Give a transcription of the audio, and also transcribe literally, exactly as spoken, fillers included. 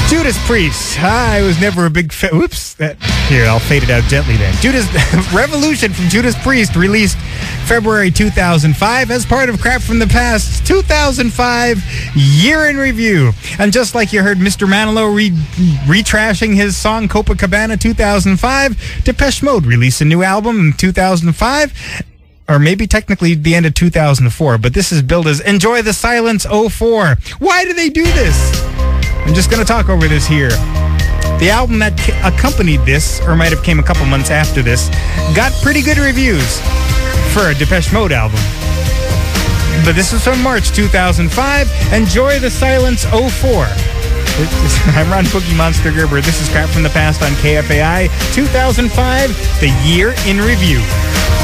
Judas Priest. I was never a big fan. Whoops. That, here, I'll fade it out gently then. Judas Revolution from Judas Priest, released February two thousand five as part of Crap from the Past two thousand five Year in Review. And just like you heard Mister Manilow re- retrashing his song Copacabana two thousand five, Depeche Mode released a new album in two thousand five. Or maybe technically the end of two thousand four, but this is billed as Enjoy the Silence oh four. Why do they do this? I'm just going to talk over this here. The album that ca- accompanied this, or might have came a couple months after this, got pretty good reviews for a Depeche Mode album. But this is from March two thousand five, Enjoy the Silence oh four. I'm Ron Boogie Monster Gerber. This is Crap from the Past on K F A I two thousand five, the Year in Review.